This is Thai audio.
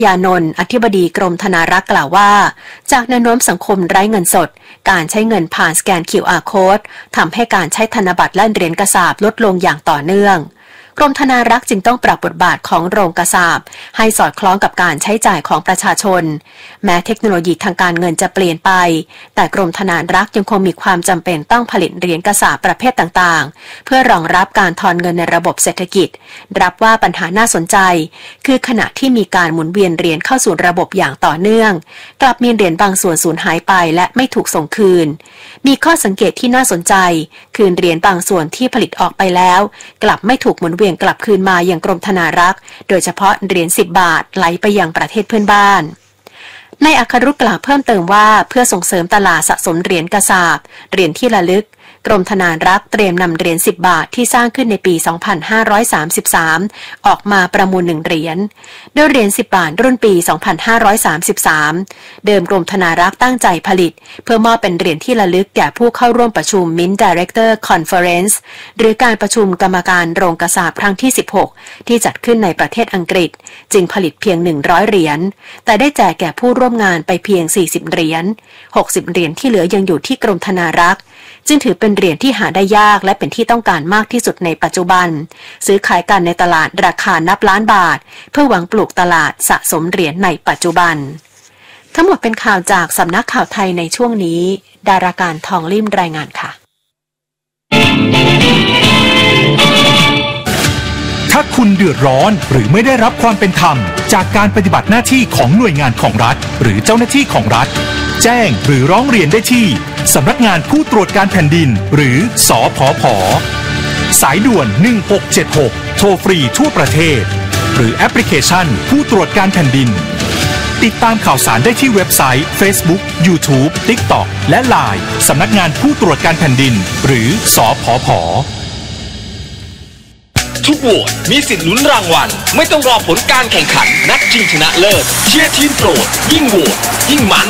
ยานนท์อธิบดีกรมธนารักษ์กล่าวว่าจากแนวโน้มสังคมไร้เงินสดการใช้เงินผ่านสแกน QR Code ทำให้การใช้ธนบัตรและเหรียญกระสาบลดลงอย่างต่อเนื่องกรมธนารักษ์จึงต้องปรับบทบาทของโรงกระสาบให้สอดคล้องกับการใช้จ่ายของประชาชนแม้เทคโนโลยีทางการเงินจะเปลี่ยนไปแต่กรมธนารักษ์ยังคงมีความจำเป็นต้องผลิตเหรียญกระสาบประเภทต่างๆเพื่อรองรับการทอนเงินในระบบเศรษฐกิจรับว่าปัญหาน่าสนใจคือขณะที่มีการหมุนเวียนเหรียญเข้าสู่ระบบอย่างต่อเนื่องกลับมีเหรียญบางส่วนสูญหายไปและไม่ถูกส่งคืนมีข้อสังเกตที่น่าสนใจคือเหรียญบางส่วนที่ผลิตออกไปแล้วกลับไม่ถูกหมุนเวียนกลับคืนมาอย่างกรมธนารักษ์โดยเฉพาะเหรียญ10 บาทไหลไปยังประเทศเพื่อนบ้านในอัครรุกกล่าวเพิ่มเติมว่าเพื่อส่งเสริมตลาดสะสมเหรียญกระสาบเหรียญที่ระลึกกรมธนารักษ์เตรียมนำเหรียญ10 บาทที่สร้างขึ้นในปี 2533 ออกมาประมูล1 เหรียญโดยเหรียญ10 บาทรุ่นปี 2533 เดิมกรมธนารักษ์ตั้งใจผลิตเพื่อมอบเป็นเหรียญที่ระลึกแก่ผู้เข้าร่วมประชุม Mint Director Conference หรือการประชุมกรรมการโรงกระสาบครั้งที่ 16 ที่จัดขึ้นในประเทศอังกฤษจึงผลิตเพียง100 เหรียญแต่ได้แจกแก่ผู้ร่วมงานไปเพียง40 เหรียญ60 เหรียญที่เหลือยังอยู่ที่กรมธนารักษ์จึงถือเป็นเหรียญที่หาได้ยากและเป็นที่ต้องการมากที่สุดในปัจจุบันซื้อขายกันในตลาดราคานับล้านบาทเพื่อหวังปลูกตลาดสะสมเหรียญในปัจจุบันทั้งหมดเป็นข่าวจากสำนักข่าวไทยในช่วงนี้ดาราการทองลิ่มรายงานค่ะถ้าคุณเดือดร้อนหรือไม่ได้รับความเป็นธรรมจากการปฏิบัติหน้าที่ของหน่วยงานของรัฐหรือเจ้าหน้าที่ของรัฐแจ้งหรือร้องเรียนได้ที่สำนักงานผู้ตรวจการแผ่นดินหรือสผผ.สายด่วน1676โทรฟรีทั่วประเทศหรือแอปพลิเคชันผู้ตรวจการแผ่นดินติดตามข่าวสารได้ที่เว็บไซต์ Facebook YouTube TikTok และ LINE สำนักงานผู้ตรวจการแผ่นดินหรือสผผ. ทุกโหวตมีสิทธิ์ลุ้นรางวัลไม่ต้องรอผลการแข่งขันนัดชิงชนะเลิศเชียร์ทีมโปรดยิ่งโหวตยิ่งมัน